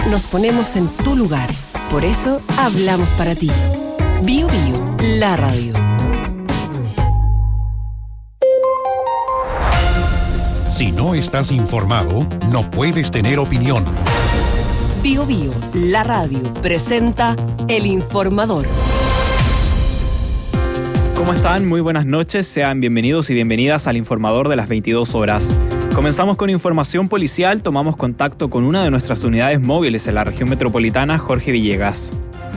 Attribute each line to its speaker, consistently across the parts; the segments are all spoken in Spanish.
Speaker 1: nos ponemos en tu lugar. Por eso hablamos para ti. Bio Bio, la radio.
Speaker 2: Si no estás informado, no puedes tener opinión.
Speaker 1: Bio Bio, la radio, presenta El Informador.
Speaker 3: ¿Cómo están? Muy buenas noches. Sean bienvenidos y bienvenidas al Informador de las 22 horas. Comenzamos con información policial. Tomamos contacto con una de nuestras unidades móviles en la región metropolitana, Jorge Villegas.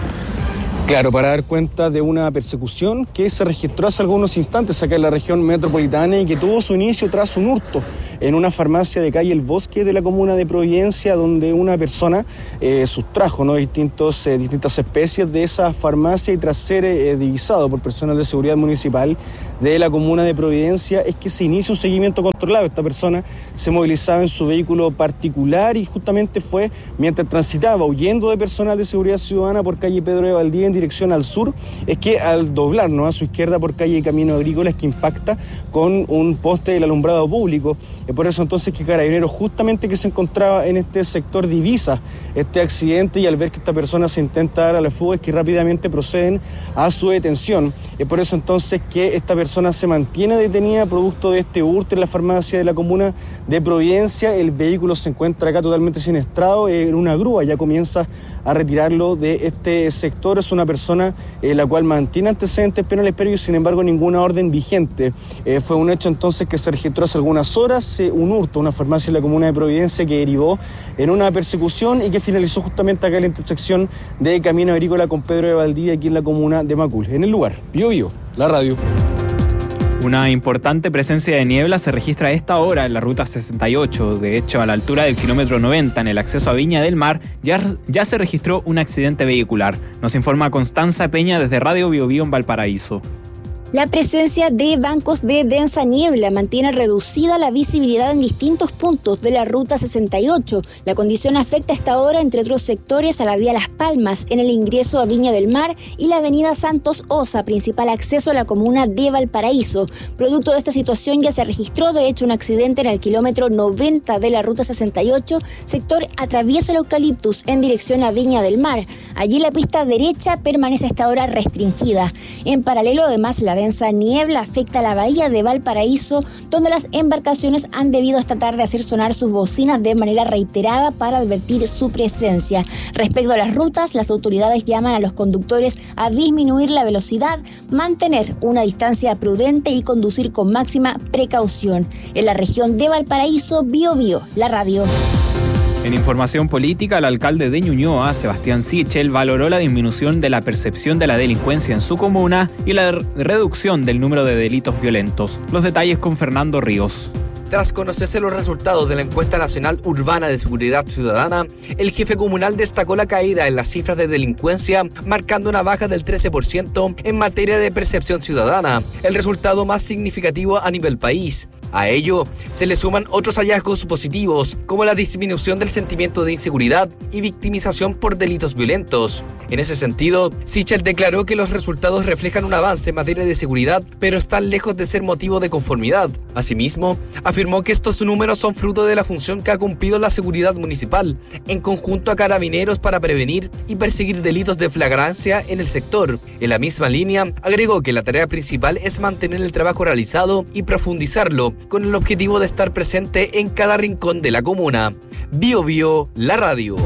Speaker 4: Claro, para dar cuenta de una persecución que se registró hace algunos instantes acá en la región metropolitana y que tuvo su inicio tras un hurto en una farmacia de calle El Bosque de la comuna de Providencia, donde una persona sustrajo distintas especies de esa farmacia, y tras ser divisado por personal de seguridad municipal de la comuna de Providencia es que se inicia un seguimiento controlado. Esta persona se movilizaba en su vehículo particular y justamente fue mientras transitaba huyendo de personal de seguridad ciudadana por calle Pedro de Valdivia en dirección al sur, es que al doblar a su izquierda por calle Camino Agrícola es que impacta con un poste del alumbrado público. Por eso entonces que Carabineros, justamente que se encontraba en este sector, divisa este accidente, y al ver que esta persona se intenta dar a la fuga es que rápidamente proceden a su detención. Por eso entonces que esta persona se mantiene detenida producto de este hurto en la farmacia de la comuna de Providencia. El vehículo se encuentra acá totalmente siniestrado, en una grúa ya comienza a retirarlo de este sector. Es una persona la cual mantiene antecedentes penales previos, sin embargo ninguna orden vigente. Fue un hecho entonces que se registró hace algunas horas, un hurto a una farmacia en la comuna de Providencia que derivó en una persecución y que finalizó justamente acá en la intersección de Camino Agrícola con Pedro de Valdivia, aquí en la comuna de Macul. En el lugar, Bio Bio, la radio.
Speaker 3: Una importante presencia de niebla se registra a esta hora en la ruta 68. De hecho, a la altura del kilómetro 90, en el acceso a Viña del Mar, ya se registró un accidente vehicular. Nos informa Constanza Peña desde Radio Bio Bio en Valparaíso.
Speaker 5: La presencia de bancos de densa niebla mantiene reducida la visibilidad en distintos puntos de la ruta 68. La condición afecta a esta hora, entre otros sectores, a la vía Las Palmas, en el ingreso a Viña del Mar, y la avenida Santos Osa, principal acceso a la comuna de Valparaíso. Producto de esta situación ya se registró, de hecho, un accidente en el kilómetro 90 de la ruta 68, sector atravieso el Eucaliptus en dirección a Viña del Mar. Allí la pista derecha permanece a esta hora restringida. En paralelo, además, la densa niebla afecta a la bahía de Valparaíso, donde las embarcaciones han debido esta tarde hacer sonar sus bocinas de manera reiterada para advertir su presencia. Respecto a las rutas, las autoridades llaman a los conductores a disminuir la velocidad, mantener una distancia prudente y conducir con máxima precaución. En la región de Valparaíso, Bio Bio, la radio.
Speaker 3: En información política, el alcalde de Ñuñoa, Sebastián Sichel, valoró la disminución de la percepción de la delincuencia en su comuna y la reducción del número de delitos violentos. Los detalles con Fernando Ríos.
Speaker 6: Tras conocerse los resultados de la encuesta nacional urbana de seguridad ciudadana, el jefe comunal destacó la caída en las cifras de delincuencia, marcando una baja del 13% en materia de percepción ciudadana, el resultado más significativo a nivel país. A ello se le suman otros hallazgos positivos, como la disminución del sentimiento de inseguridad y victimización por delitos violentos. En ese sentido, Sichel declaró que los resultados reflejan un avance en materia de seguridad, pero están lejos de ser motivo de conformidad. Asimismo, afirmó que estos números son fruto de la función que ha cumplido la seguridad municipal, en conjunto a Carabineros, para prevenir y perseguir delitos de flagrancia en el sector. En la misma línea, agregó que la tarea principal es mantener el trabajo realizado y profundizarlo, con el objetivo de estar presente en cada rincón de la comuna. Bio Bio, la radio.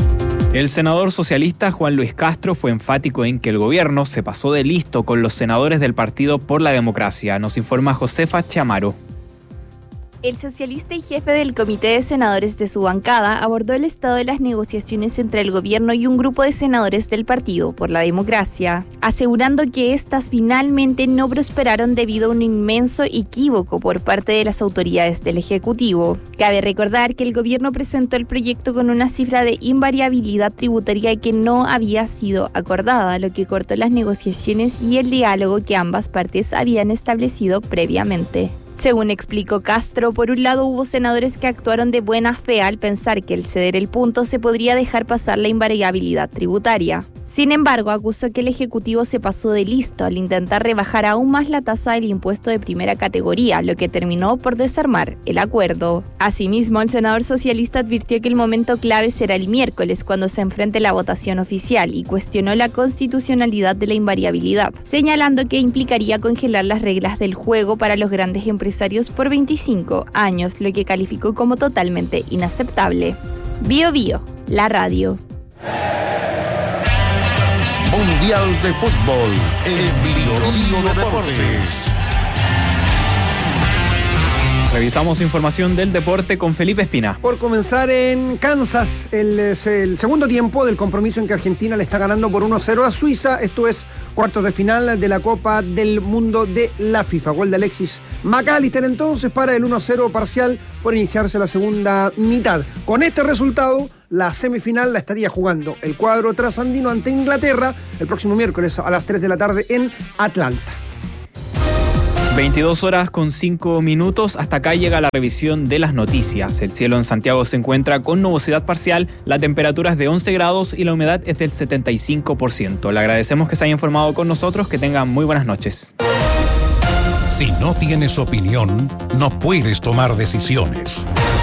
Speaker 3: El senador socialista Juan Luis Castro fue enfático en que el gobierno se pasó de listo con los senadores del Partido por la Democracia. Nos informa Josefa Chamaro.
Speaker 7: El socialista y jefe del comité de senadores de su bancada abordó el estado de las negociaciones entre el gobierno y un grupo de senadores del Partido por la Democracia, asegurando que éstas finalmente no prosperaron debido a un inmenso equívoco por parte de las autoridades del Ejecutivo. Cabe recordar que el gobierno presentó el proyecto con una cifra de invariabilidad tributaria que no había sido acordada, lo que cortó las negociaciones y el diálogo que ambas partes habían establecido previamente. Según explicó Castro, por un lado hubo senadores que actuaron de buena fe al pensar que al ceder el punto se podría dejar pasar la invariabilidad tributaria. Sin embargo, acusó que el Ejecutivo se pasó de listo al intentar rebajar aún más la tasa del impuesto de primera categoría, lo que terminó por desarmar el acuerdo. Asimismo, el senador socialista advirtió que el momento clave será el miércoles, cuando se enfrente la votación oficial, y cuestionó la constitucionalidad de la invariabilidad, señalando que implicaría congelar las reglas del juego para los grandes empresarios por 25 años, lo que calificó como totalmente inaceptable. Bio Bio, la radio.
Speaker 2: Mundial de Fútbol en Bio Deportes.
Speaker 3: Revisamos información del deporte con Felipe Espina.
Speaker 8: Por comenzar en Kansas, el segundo tiempo del compromiso en que Argentina le está ganando por 1-0 a Suiza. Esto es cuartos de final de la Copa del Mundo de la FIFA. Gol de Alexis McAllister entonces para el 1-0 parcial por iniciarse la segunda mitad. Con este resultado, la semifinal la estaría jugando el cuadro trasandino ante Inglaterra el próximo miércoles a las 3 de la tarde en Atlanta.
Speaker 3: 22:05. Hasta acá llega la revisión de las noticias. El cielo en Santiago se encuentra con nubosidad parcial, la temperatura es de 11 grados y la humedad es del 75%. Le agradecemos que se haya informado con nosotros, que tengan muy buenas noches.
Speaker 2: Si no tienes opinión, no puedes tomar decisiones.